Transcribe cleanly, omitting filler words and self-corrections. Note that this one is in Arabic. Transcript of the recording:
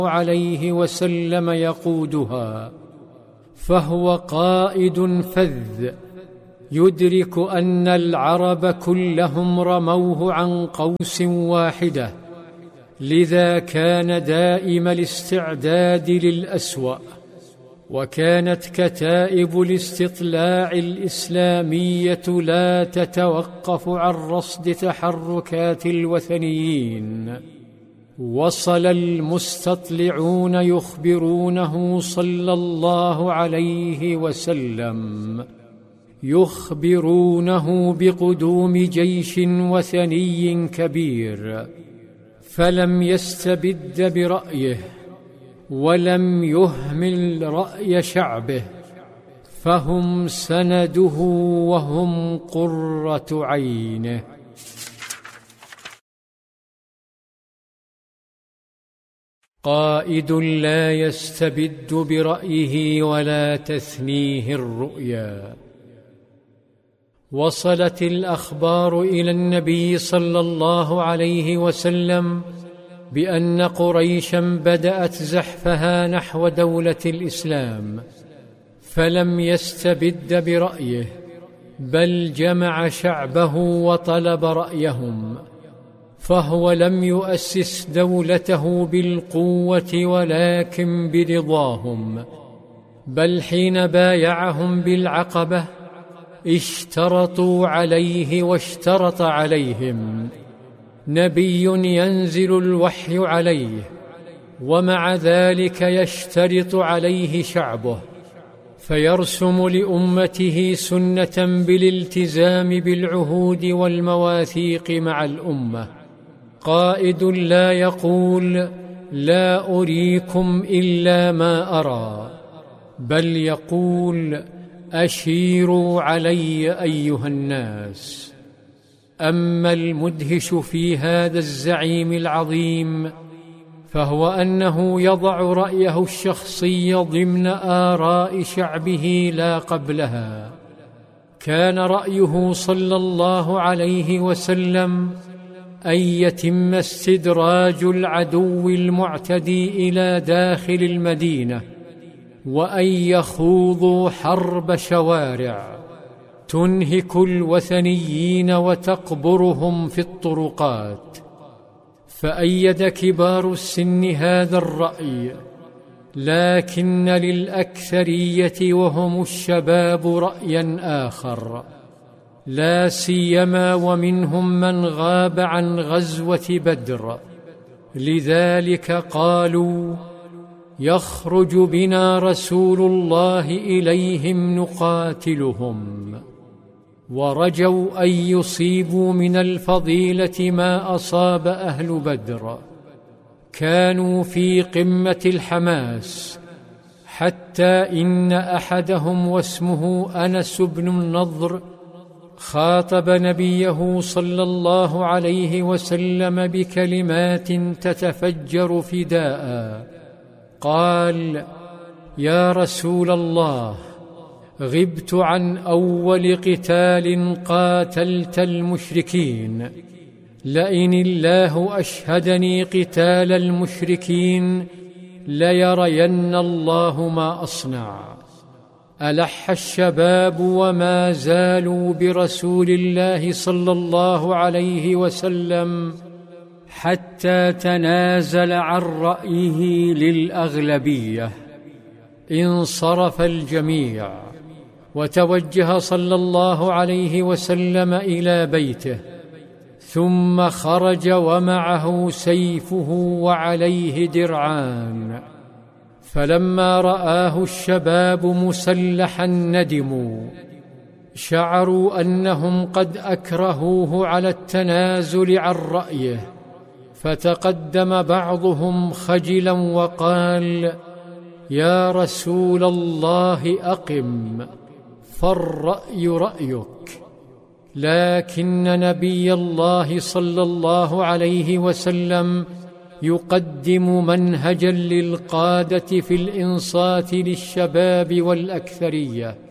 عليه وسلم يقودها، فهو قائد فذ يدرك أن العرب كلهم رموه عن قوس واحدة، لذا كان دائم الاستعداد للأسوأ. وكانت كتائب الاستطلاع الإسلامية لا تتوقف عن رصد تحركات الوثنيين. وصل المستطلعون يخبرونه صلى الله عليه وسلم بقدوم جيش وثني كبير، فلم يستبد برأيه ولم يهمل رأي شعبه، فهم سنده وهم قرة عينه. قائد لا يستبد برأيه ولا تثنيه الرؤيا. وصلت الأخبار إلى النبي صلى الله عليه وسلم بأن قريشا بدأت زحفها نحو دولة الإسلام، فلم يستبد برأيه، بل جمع شعبه وطلب رأيهم، فهو لم يؤسس دولته بالقوة ولكن برضاهم، بل حين بايعهم بالعقبة اشترطوا عليه واشترط عليهم. نبي ينزل الوحي عليه، ومع ذلك يشترط عليه شعبه، فيرسم لأمته سنة بالالتزام بالعهود والمواثيق مع الأمة. قائد لا يقول لا أريكم إلا ما أرى، بل يقول أشيروا علي أيها الناس. أما المدهش في هذا الزعيم العظيم فهو أنه يضع رأيه الشخصي ضمن آراء شعبه لا قبلها. كان رأيه صلى الله عليه وسلم أن يتم استدراج العدو المعتدي إلى داخل المدينة، وأن يخوضوا حرب شوارع تنهك الوثنيين وتقبرهم في الطرقات. فأيد كبار السن هذا الرأي، لكن للأكثرية وهم الشباب رأيا آخر، لا سيما ومنهم من غاب عن غزوة بدر. لذلك قالوا يخرج بنا رسول الله إليهم نقاتلهم، ورجوا أن يصيبوا من الفضيلة ما أصاب أهل بدر. كانوا في قمة الحماس، حتى إن أحدهم واسمه أنس بن النضر خاطب نبيه صلى الله عليه وسلم بكلمات تتفجر فداء. قال: يا رسول الله، غبت عن أول قتال قاتلت المشركين، لئن الله أشهدني قتال المشركين ليرين الله ما أصنع. ألح الشباب وما زالوا برسول الله صلى الله عليه وسلم حتى تنازل عن رأيه للأغلبية. انصرف الجميع، وتوجه صلى الله عليه وسلم إلى بيته، ثم خرج ومعه سيفه وعليه درعان. فلما رآه الشباب مسلحا ندموا، شعروا أنهم قد أكرهوه على التنازل عن رأيه، فتقدم بعضهم خجلا وقال: يا رسول الله أقم، فالرأي رأيك. لكن نبي الله صلى الله عليه وسلم يقدم منهجا للقادة في الإنصات للشباب والأكثرية،